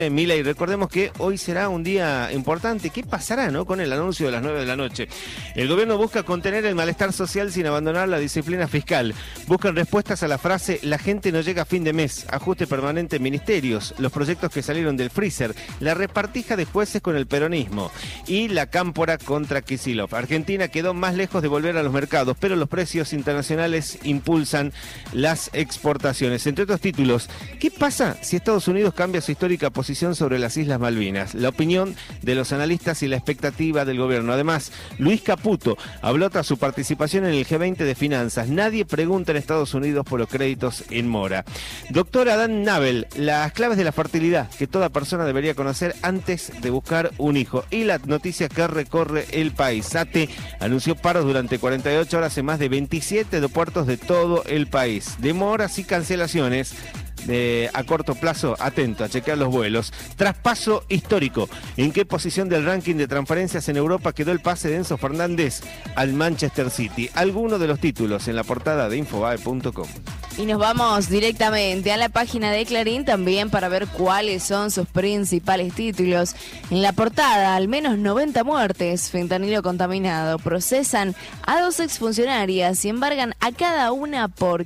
Milei, recordemos que hoy será un día importante. ¿Qué pasará, no, con el anuncio de las 9 de la noche? El gobierno busca contener el malestar social sin abandonar la disciplina fiscal. Buscan respuestas a la frase "la gente no llega a fin de mes", ajuste permanente en ministerios, los proyectos que salieron del freezer, la repartija de jueces con el peronismo y la cámpora contra Kicillof. Argentina quedó más lejos de volver a los mercados, pero los precios internacionales impulsan las exportaciones. Entre otros títulos, ¿qué pasa si Estados Unidos cambia su histórica posición sobre las Islas Malvinas? La opinión de los analistas y la expectativa del gobierno. Además, Luis Caputo habló tras su participación en el G20 de finanzas. Nadie pregunta en Estados Unidos por los créditos en mora. Doctor Adán Nabel, las claves de la fertilidad que toda persona debería conocer antes de buscar un hijo. Y la noticia que recorre el país. ATE anunció paros durante 48 horas en más de 27 aeropuertos de todo el país. Demoras y cancelaciones a corto plazo. Atento a chequear los vuelos. Traspaso histórico. ¿En qué posición del ranking de transferencias en Europa quedó el pase de Enzo Fernández al Manchester City? Algunos de los títulos en la portada de Infobae.com. Y nos vamos directamente a la página de Clarín también para ver cuáles son sus principales títulos. En la portada, al menos 90 muertes, fentanilo contaminado. Procesan a 2 exfuncionarias y embargan a cada una por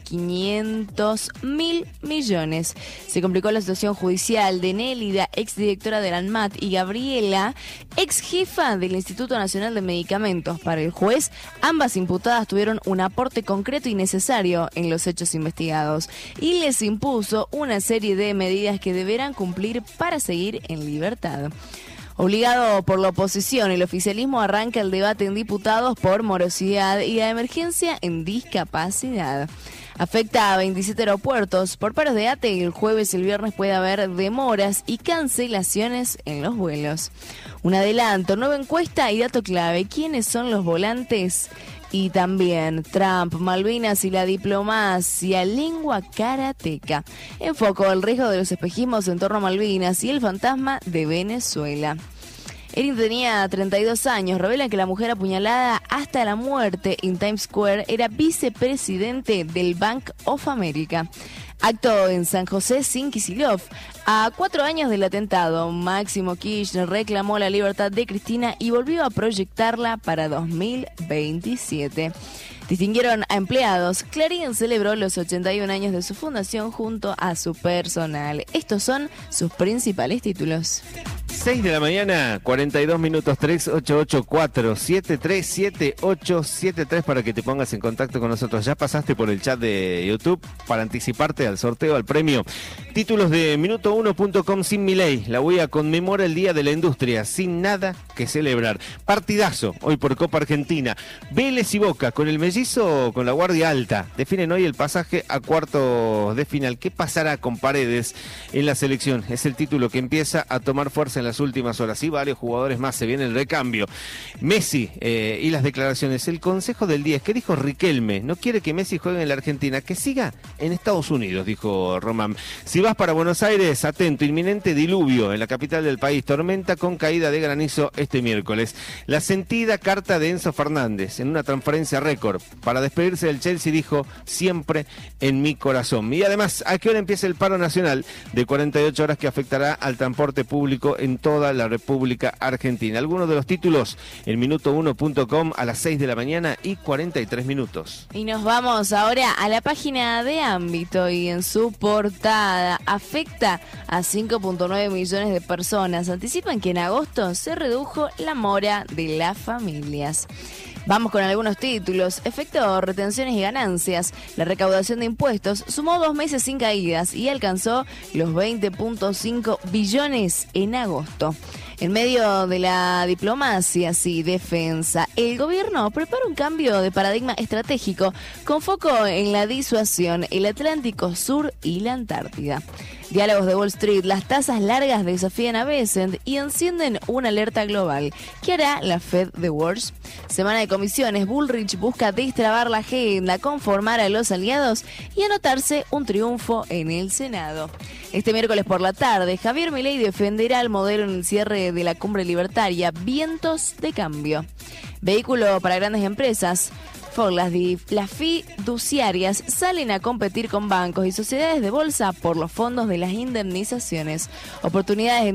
500.000 millones. Se complicó la situación judicial de Nélida, exdirectora de la ANMAT, y Gabriela, ex jefa del Instituto Nacional de Medicamentos. Para el juez, ambas imputadas tuvieron un aporte concreto y necesario en los hechos investigados y les impuso una serie de medidas que deberán cumplir para seguir en libertad. Obligado por la oposición, el oficialismo arranca el debate en diputados por morosidad y la emergencia en discapacidad. Afecta a 27 aeropuertos. Por paros de ATE, el jueves y el viernes puede haber demoras y cancelaciones en los vuelos. Un adelanto, nueva encuesta y dato clave. ¿Quiénes son los volantes? Y también Trump, Malvinas y la diplomacia, lengua karateca. Enfocó el riesgo de los espejismos en torno a Malvinas y el fantasma de Venezuela. Erin tenía 32 años, revela que la mujer apuñalada hasta la muerte en Times Square era vicepresidente del Bank of America. Acto en San José sin Kicillof. A 4 años del atentado, Máximo Kirchner reclamó la libertad de Cristina y volvió a proyectarla para 2027. Distinguieron a empleados. Clarín celebró los 81 años de su fundación junto a su personal. Estos son sus principales títulos. 6 de la mañana, 42 minutos, 3884-737873 para que te pongas en contacto con nosotros. Ya pasaste por el chat de YouTube para anticiparte al sorteo, al premio. Títulos de Minuto1.com sin Milei. La UIA conmemora el Día de la Industria sin nada que celebrar. Partidazo hoy por Copa Argentina. Vélez y Boca con el mellizo con la guardia alta. Definen hoy el pasaje a cuartos de final. ¿Qué pasará con Paredes en la selección? Es el título que empieza a tomar fuerza en las últimas horas. Y varios jugadores más. Se viene el recambio. Messi y las declaraciones. El consejo del 10. ¿Qué dijo Riquelme? No quiere que Messi juegue en la Argentina. Que siga en Estados Unidos, dijo Román. Si vas para Buenos Aires, atento. Inminente diluvio en la capital del país. Tormenta con caída de granizo este miércoles. La sentida carta de Enzo Fernández en una transferencia récord. Para despedirse del Chelsea dijo: siempre en mi corazón. Y además, ¿a qué hora empieza el paro nacional de 48 horas que afectará al transporte público en toda la República Argentina? Algunos de los títulos en Minuto1.com a las 6 de la mañana y 43 minutos. Y nos vamos ahora a la página de Ámbito y en su portada afecta a 5.9 millones de personas. Anticipan que en agosto se redujo la mora de las familias. Vamos con algunos títulos. Efecto retenciones y ganancias. La recaudación de impuestos sumó 2 meses sin caídas y alcanzó los 20.5 billones en agosto. En medio de la diplomacia y defensa, el gobierno prepara un cambio de paradigma estratégico con foco en la disuasión, el Atlántico Sur y la Antártida. Diálogos de Wall Street, las tasas largas desafían a Bessent y encienden una alerta global. ¿Qué hará la Fed de Words? Semana de comisiones, Bullrich busca destrabar la agenda, conformar a los aliados y anotarse un triunfo en el Senado. Este miércoles por la tarde, Javier Milei defenderá el modelo en el cierre de la cumbre libertaria, Vientos de Cambio. Vehículo para grandes empresas. Ford, las fiduciarias salen a competir con bancos y sociedades de bolsa por los fondos de las indemnizaciones. Oportunidades